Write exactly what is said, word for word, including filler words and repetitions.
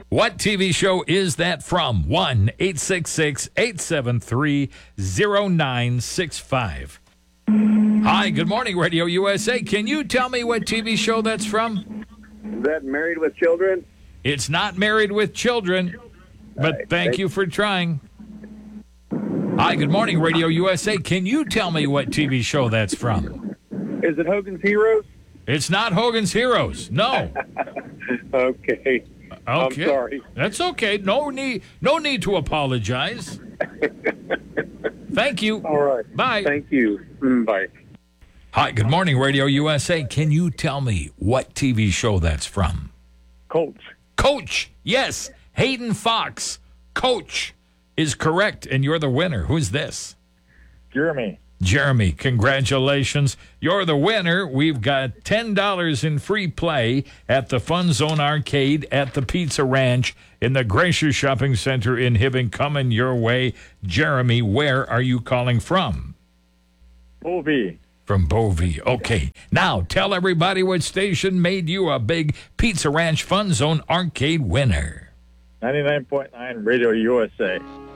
What T V show is that from? one eight six six, eight seven three, zero nine six five. Hi, good morning, Radio U S A. Can you tell me what T V show that's from? Is that Married with Children? It's not Married with Children, but right, thank thank you for trying. Hi, good morning, Radio U S A. Can you tell me what T V show that's from? Is it Hogan's Heroes? It's not Hogan's Heroes. No. Okay. Okay. I'm sorry. That's okay. No need no need to apologize. Thank you. All right. Bye. Thank you. Mm, bye. Hi, good morning, Radio U S A. Can you tell me what T V show that's from? Colts. Coach. Yes. Hayden Fox. Coach is correct, and you're the winner. Who's this? Jeremy. Jeremy, congratulations. You're the winner. We've got ten dollars in free play at the Fun Zone Arcade at the Pizza Ranch in the Gracious Shopping Center in Hibbing coming your way. Jeremy, where are you calling from? Bovey. From Bovey. Okay. Now, tell everybody what station made you a big Pizza Ranch Fun Zone Arcade winner. ninety-nine point nine Radio U S A.